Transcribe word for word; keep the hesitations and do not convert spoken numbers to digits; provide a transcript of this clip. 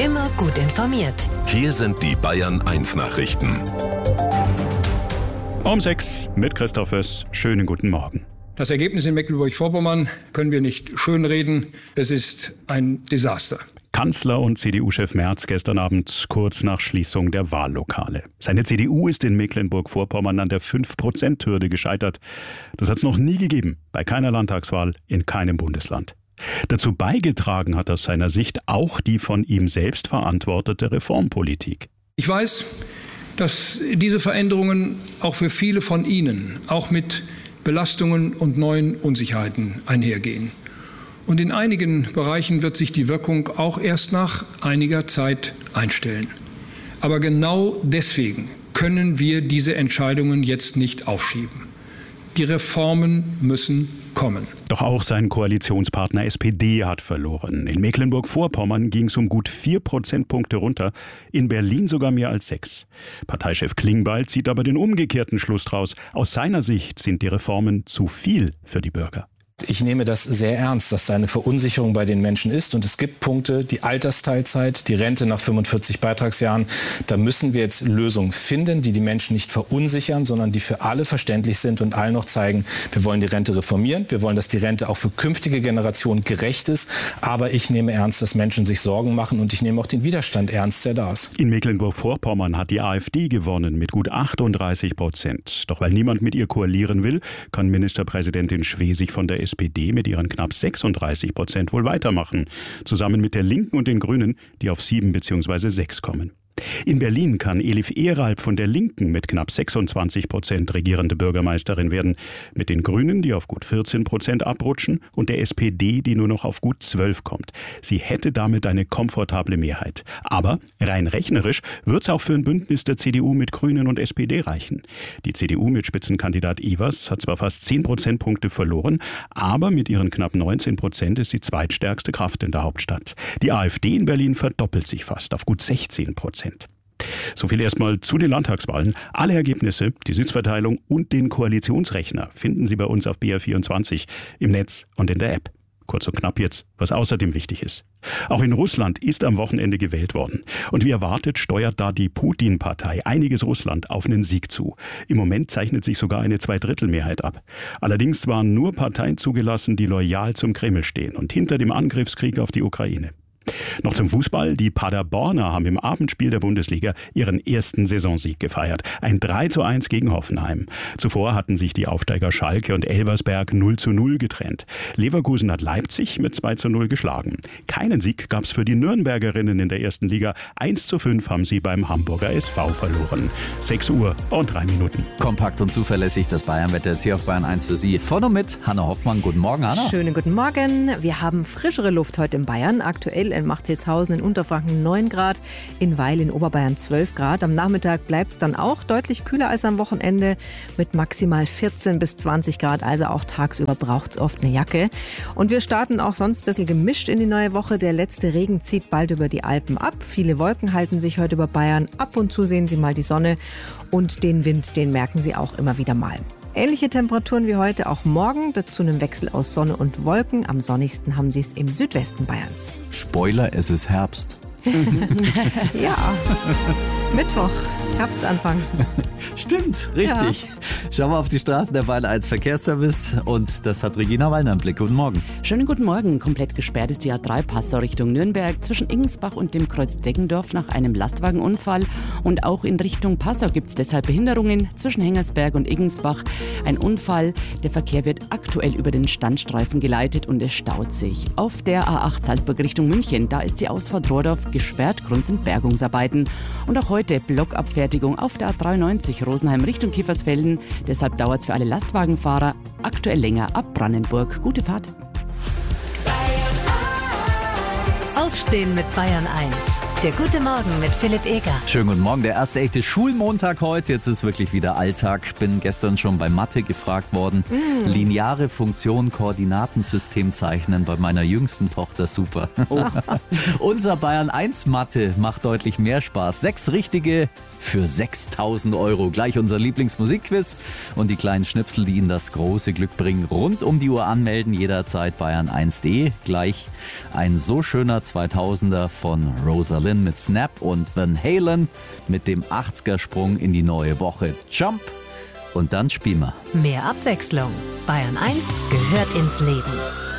Immer gut informiert. Hier sind die Bayern eins Nachrichten. Um sechs mit Christoph Oess. Schönen guten Morgen. Das Ergebnis in Mecklenburg-Vorpommern können wir nicht schönreden. Es ist ein Desaster. Kanzler und C D U-Chef Merz gestern Abend kurz nach Schließung der Wahllokale. Seine C D U ist in Mecklenburg-Vorpommern an der fünf Prozent Hürde gescheitert. Das hat es noch nie gegeben, bei keiner Landtagswahl, in keinem Bundesland. Dazu beigetragen hat aus seiner Sicht auch die von ihm selbst verantwortete Reformpolitik. Ich weiß, dass diese Veränderungen auch für viele von Ihnen, auch mit Belastungen und neuen Unsicherheiten einhergehen. Und in einigen Bereichen wird sich die Wirkung auch erst nach einiger Zeit einstellen. Aber genau deswegen können wir diese Entscheidungen jetzt nicht aufschieben. Die Reformen müssen kommen. Doch auch sein Koalitionspartner S P D hat verloren. In Mecklenburg-Vorpommern ging es um gut vier Prozentpunkte runter, in Berlin sogar mehr als sechs. Parteichef Klingbeil zieht aber den umgekehrten Schluss draus. Aus seiner Sicht sind die Reformen zu viel für die Bürger. Ich nehme das sehr ernst, dass da eine Verunsicherung bei den Menschen ist. Und es gibt Punkte, die Altersteilzeit, die Rente nach fünfundvierzig Beitragsjahren. Da müssen wir jetzt Lösungen finden, die die Menschen nicht verunsichern, sondern die für alle verständlich sind und allen noch zeigen, wir wollen die Rente reformieren. Wir wollen, dass die Rente auch für künftige Generationen gerecht ist. Aber ich nehme ernst, dass Menschen sich Sorgen machen. Und ich nehme auch den Widerstand ernst, der da ist. In Mecklenburg-Vorpommern hat die AfD gewonnen mit gut achtunddreißig Prozent. Doch weil niemand mit ihr koalieren will, kann Ministerpräsidentin Schwesig von der S P D mit ihren knapp sechsunddreißig Prozent wohl weitermachen, zusammen mit der Linken und den Grünen, die auf sieben bzw. sechs kommen. In Berlin kann Elif Eralb von der Linken mit knapp sechsundzwanzig Prozent regierende Bürgermeisterin werden, mit den Grünen, die auf gut vierzehn Prozent abrutschen, und der S P D, die nur noch auf gut zwölf kommt. Sie hätte damit eine komfortable Mehrheit. Aber rein rechnerisch wird es auch für ein Bündnis der C D U mit Grünen und S P D reichen. Die C D U mit Spitzenkandidat Evers hat zwar fast zehn Prozentpunkte verloren, aber mit ihren knapp neunzehn Prozent ist sie zweitstärkste Kraft in der Hauptstadt. Die AfD in Berlin verdoppelt sich fast auf gut sechzehn Prozent. So viel erstmal zu den Landtagswahlen. Alle Ergebnisse, die Sitzverteilung und den Koalitionsrechner finden Sie bei uns auf B R vierundzwanzig im Netz und in der App. Kurz und knapp jetzt, was außerdem wichtig ist. Auch in Russland ist am Wochenende gewählt worden. Und wie erwartet, steuert da die Putin-Partei einiges Russland auf einen Sieg zu. Im Moment zeichnet sich sogar eine Zweidrittelmehrheit ab. Allerdings waren nur Parteien zugelassen, die loyal zum Kreml stehen und hinter dem Angriffskrieg auf die Ukraine. Noch zum Fußball. Die Paderborner haben im Abendspiel der Bundesliga ihren ersten Saisonsieg gefeiert. Ein drei zu eins gegen Hoffenheim. Zuvor hatten sich die Aufsteiger Schalke und Elversberg null zu null getrennt. Leverkusen hat Leipzig mit zwei zu null geschlagen. Keinen Sieg gab es für die Nürnbergerinnen in der ersten Liga. eins zu fünf haben sie beim Hamburger S V verloren. sechs Uhr und drei Minuten. Kompakt und zuverlässig das Bayernwetter jetzt hier auf Bayern eins für Sie. Von und mit Hanna Hoffmann. Guten Morgen, Hanna. Schönen guten Morgen. Wir haben frischere Luft heute in Bayern. Aktuell in Machtshildshausen in Unterfranken neun Grad, in Weil in Oberbayern zwölf Grad. Am Nachmittag bleibt es dann auch deutlich kühler als am Wochenende mit maximal vierzehn bis zwanzig Grad. Also auch tagsüber braucht es oft eine Jacke. Und wir starten auch sonst ein bisschen gemischt in die neue Woche. Der letzte Regen zieht bald über die Alpen ab. Viele Wolken halten sich heute über Bayern. Ab und zu sehen Sie mal die Sonne und den Wind, den merken Sie auch immer wieder mal. Ähnliche Temperaturen wie heute auch morgen, dazu einen Wechsel aus Sonne und Wolken. Am sonnigsten haben Sie es im Südwesten Bayerns. Spoiler, es ist Herbst. Ja, Mittwoch, Herbstanfang. Stimmt, richtig. Ja. Schauen wir auf die Straßen der Bayern eins Verkehrsservice und das hat Regina Wallner im Blick. Guten Morgen. Schönen guten Morgen. Komplett gesperrt ist die A drei Passau Richtung Nürnberg zwischen Ingensbach und dem Kreuz Deggendorf nach einem Lastwagenunfall. Und auch in Richtung Passau gibt es deshalb Behinderungen zwischen Hengersberg und Ingensbach. Ein Unfall. Der Verkehr wird aktuell über den Standstreifen geleitet und es staut sich. Auf der A acht Salzburg Richtung München, da ist die Ausfahrt Rohrdorf gesperrt. Grund sind Bergungsarbeiten. Und auch heute Blockabfertigung auf der A dreiundneunzig Rosenheim Richtung Kiefersfelden. Deshalb dauert es für alle Lastwagenfahrer aktuell länger ab Brandenburg. Gute Fahrt. Aufstehen mit Bayern eins. Der gute Morgen mit Philipp Eger. Schönen guten Morgen. Der erste echte Schulmontag heute. Jetzt ist wirklich wieder Alltag. Bin gestern schon bei Mathe gefragt worden. Mm. Lineare Funktion, Koordinatensystem zeichnen bei meiner jüngsten Tochter. Super. Oh. Unser Bayern eins Mathe macht deutlich mehr Spaß. Sechs richtige für sechstausend Euro. Gleich unser Lieblingsmusikquiz und die kleinen Schnipsel, die Ihnen das große Glück bringen. Rund um die Uhr anmelden, jederzeit bayern eins punkt de. Gleich ein so schöner zweitausender von Rosalind. drin mit Snap und Van Halen mit dem achtziger-Sprung in die neue Woche. Jump und dann spielen wir. Mehr Abwechslung. Bayern eins gehört ins Leben.